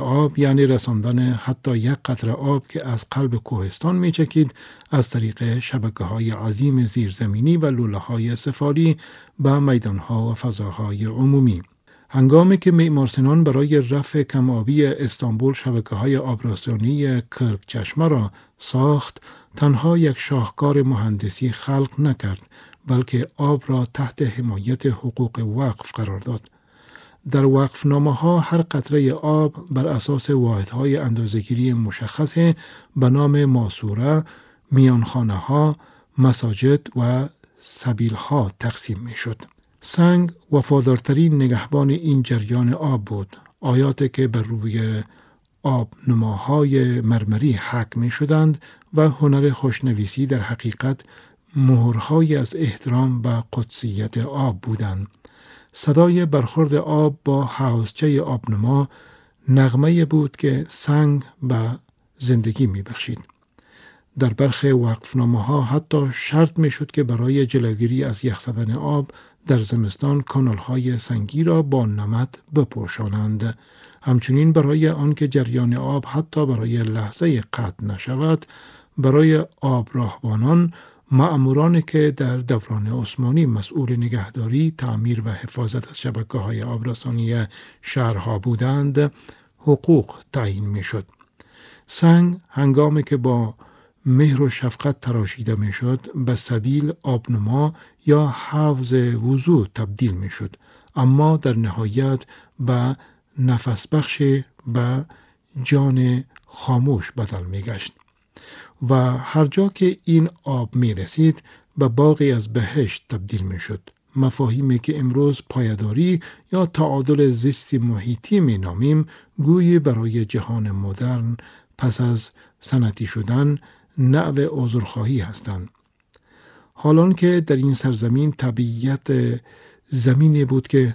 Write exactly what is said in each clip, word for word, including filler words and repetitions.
آب، یعنی رساندن حتی یک قطره آب که از قلب کوهستان می چکید از طریق شبکه های عظیم زیرزمینی و لوله های سفاری به میدان ها و فضاهای عمومی. هنگامی که معمارسنان برای رفع کم‌آبی استانبول شبکه های آبرسانی کرک چشمه را ساخت، تنها یک شاهکار مهندسی خلق نکرد، بلکه آب را تحت حمایت حقوق وقف قرار داد. در وقفنامه ها هر قطره آب بر اساس واحدهای اندازه‌گیری مشخص به نام ماسوره، میانخانه ها، مساجد و سبیل ها تقسیم می شد. سنگ وفادارترین نگهبان این جریان آب بود. آیاتی که بر روی آب نماهای مرمری حک می شدند و هنر خوشنویسی در حقیقت مهرهای از احترام و قدسیت آب بودند. صدای برخورد آب با حوضچه آبنما نغمه بود که سنگ به زندگی می بخشید. در برخی وقفنامه ها حتی شرط می شد که برای جلوگیری از یخ زدن آب در زمستان کانال های سنگی را با نمد بپوشانند. همچنین برای آنکه جریان آب حتی برای لحظه قطع نشود، برای آب راهبانان، مأمورانی که در دوران عثمانی مسئول نگهداری، تعمیر و حفاظت از شبکه های آبرسانی شهرها بودند، حقوق تعیین می شد. سنگ هنگامی که با مهر و شفقت تراشیده می شد به سبیل آبنما یا حوض وضو تبدیل می شد، اما در نهایت به نفس بخش به جان خاموش بدل می گشت و هر جا که این آب می رسید به باغی از بهشت تبدیل می شد. مفاهیمی که امروز پایداری یا تعادل زیست محیطی می نامیم، گویی برای جهان مدرن پس از صنعتی شدن نوع عذرخواهی هستند. حالان که در این سرزمین طبیعت زمینی بود که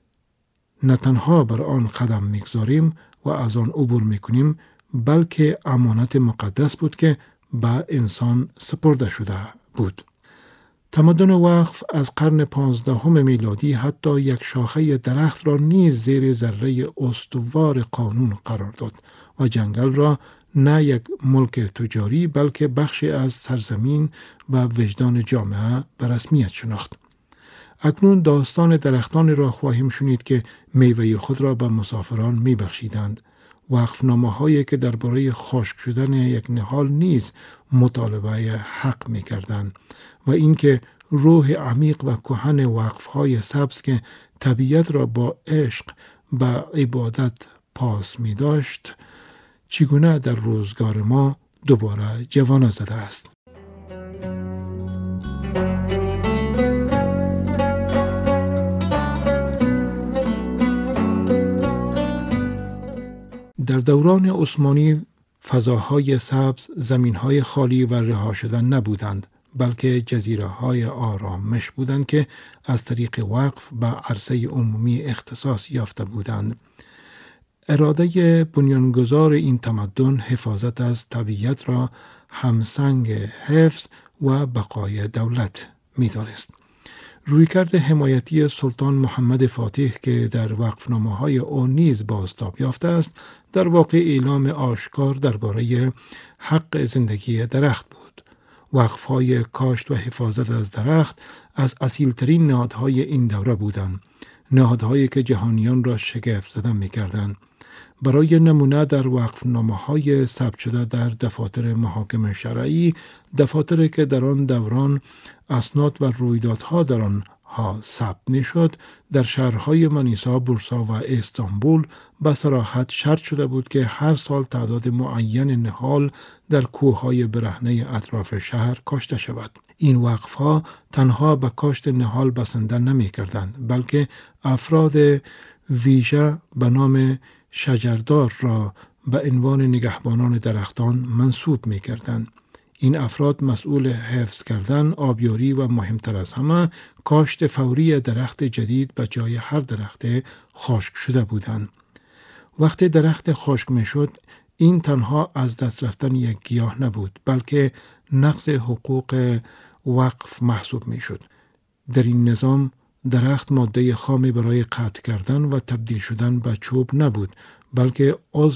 نه تنها بر آن قدم میگذاریم و از آن عبور میکنیم، بلکه امانت مقدس بود که به انسان سپرده شده بود. تمدن وقف از قرن پانزدهم میلادی حتی یک شاخه درخت را نیز زیر ذره استوار قانون قرار داد و جنگل را نه یک ملک تجاری بلکه بخشی از سرزمین و وجدان جامعه به رسمیت شناخت. اکنون داستان درختان را خواهیم شنید که میوه خود را به مسافران می بخشیدند. وقفنامه هایی که درباره خشک شدن یک نهال نیز مطالبه حق می کردند و اینکه روح عمیق و کهن وقف های سبز که طبیعت را با عشق به عبادت پاس می داشت چگونه در روزگار ما دوباره جوانه زده است. در دوران عثمانی فضاهای سبز، زمینهای خالی و رها شدن نبودند، بلکه جزیره‌های آرامش بودند که از طریق وقف به عرصه عمومی اختصاص یافته بودند. اراده بنیانگذار این تمدن حفاظت از طبیعت را همسنگ حفظ و بقای دولت می دانست. رویکرد حمایتی سلطان محمد فاتح که در وقفنامه‌های او نیز بازتاب یافته است، در واقع اعلام آشکار درباره حق زندگی درخت بود. وقف‌های کاشت و حفاظت از درخت از اصیل‌ترین نهادهای این دوره بودند، نهادهایی که جهانیان را شگفت زده می‌کردند. برای نمونه در وقفنامه‌های ثبت شده در دفاتر محاکم شرعی، دفاتری که در آن دوران اسناد و رویدادها در آنها ثبت می‌شد، در شهرهای منیسا، بورسا و استانبول به صراحت شرط شده بود که هر سال تعداد معین نهال در کوههای برهنه اطراف شهر کاشته شود. این وقف‌ها تنها به کاشت نهال بسنده نمی‌کردند، بلکه افراد ویژه به نام شجردار را به عنوان نگهبانان درختان منصوب می کردند. این افراد مسئول حفظ کردن، آبیاری و مهمتر از همه کاشت فوری درخت جدید به جای هر درخت خشک شده بودند. وقتی درخت خشک می شد، این تنها از دست رفتن یک گیاه نبود، بلکه نقض حقوق وقف محسوب می شد. در این نظام درخت ماده خامی برای قطع کردن و تبدیل شدن به چوب نبود، بلکه